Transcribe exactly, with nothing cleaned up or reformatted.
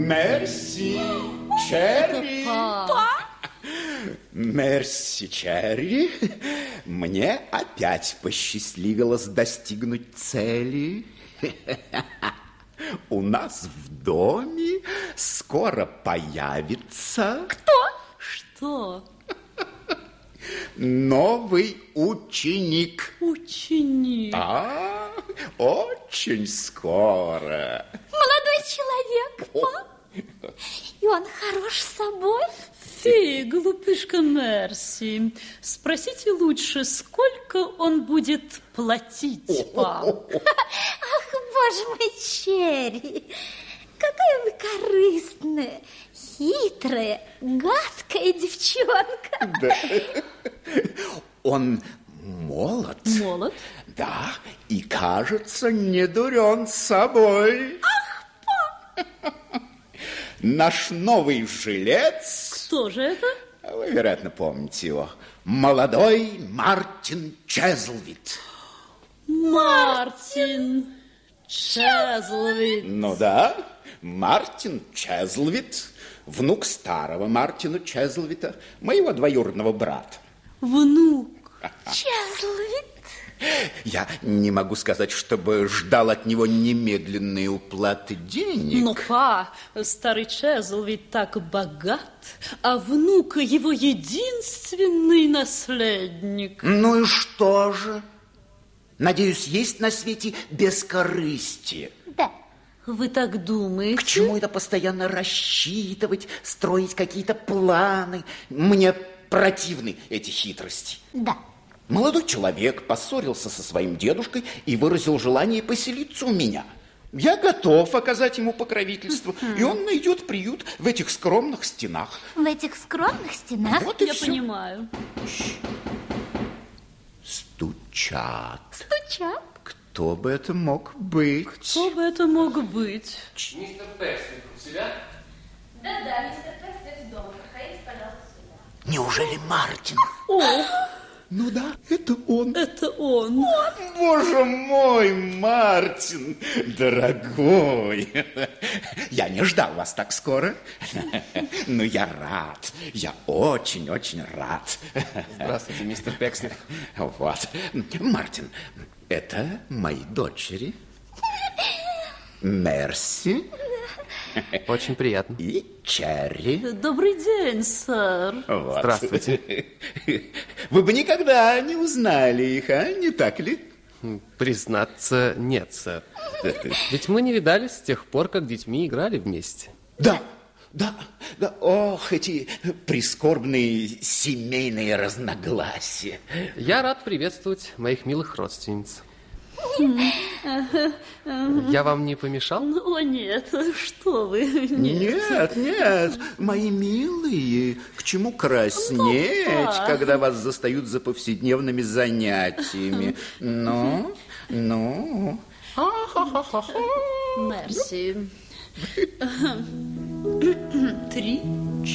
Мерси, Черри. Па? Мерси, Черри. Мне опять посчастливилось достигнуть цели. У нас в доме скоро появится... Кто? Что? Новый ученик. Ученик? Да, очень скоро. Молодой человек, па? И он хорош собой? Фи, глупышка Мерси, спросите лучше, сколько он будет платить вам? Ах, боже мой, Черри, какая вы корыстная, хитрая, гадкая девчонка. Да. Он молод. Молод? Да, и кажется, не дурен собой. Ах, па! Наш новый жилец... Кто же это? Вы, вероятно, помните его. Молодой Мартин Чезлвит. Мартин Чезлвит. Ну да, Мартин Чезлвит, внук старого Мартина Чезлвита, моего двоюродного брата. Внук. Чезлвит? Я не могу сказать, чтобы ждал от него немедленной уплаты денег. Но, па, старый Чезлвит так богат, а внук его единственный наследник. Ну и что же? Надеюсь, есть на свете бескорыстие. Да. Вы так думаете? К чему это постоянно рассчитывать, строить какие-то планы? Мне противны эти хитрости. Да. Молодой человек поссорился со своим дедушкой и выразил желание поселиться у меня. Я готов оказать ему покровительство, и он найдет приют в этих скромных стенах. В этих скромных стенах? Вот и Я все. понимаю. Стучат. Стучат. Кто бы это мог быть? Кто бы это мог быть? Мистер Пэксли у себя? Да-да, мистер Пэксли дома. Проходите, пожалуйста, сюда. Неужели Мартин? О, Ну да, это он. это он. Боже мой, Мартин, дорогой. Я не ждал вас так скоро. Но я рад. Я очень-очень рад. Здравствуйте, мистер Пэксли. Вот. Мартин, это мои дочери. Мерси Очень приятно. и Черри. Добрый день, сэр. Вот. Здравствуйте. Вы бы никогда не узнали их, а? Не так ли? Признаться, нет, сэр. Ведь мы не видались с тех пор, как детьми играли вместе. Да, да, да. Ох, эти прискорбные семейные разногласия. Я рад приветствовать моих милых родственниц. Я вам не помешал? О, нет, что вы. Нет, нет, мои милые, к чему краснеть, Ну, когда вас застают за повседневными занятиями? Ну, ну. Мерси. Три,